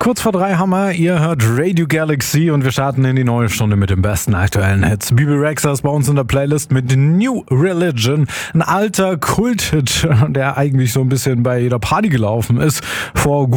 Kurz vor 3 haben wir, ihr hört Radio Galaxy und wir starten in die neue Stunde mit den besten aktuellen Hits. Bebe Rexha ist bei uns in der Playlist mit New Religion, ein alter Kult-Hit, der eigentlich so ein bisschen bei jeder Party gelaufen ist. Vor